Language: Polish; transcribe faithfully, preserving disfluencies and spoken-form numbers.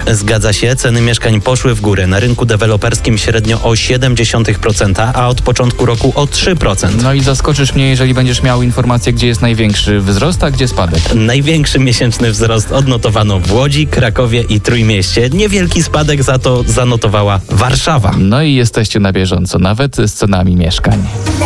Zgadza się, ceny mieszkań poszły w górę. Na rynku deweloperskim średnio o siedem dziesiątych procent, a od początku roku o trzy procent. No i zaskoczysz mnie, jeżeli będziesz miał informację, gdzie jest największy wzrost, a gdzie spadek. Największy miesięczny wzrost odnotowano w Łodzi, Krakowie i Trójmieście. Niewielki spadek za to zanotowała Warszawa. No i jesteście na bieżąco, nawet z cenami mieszkań.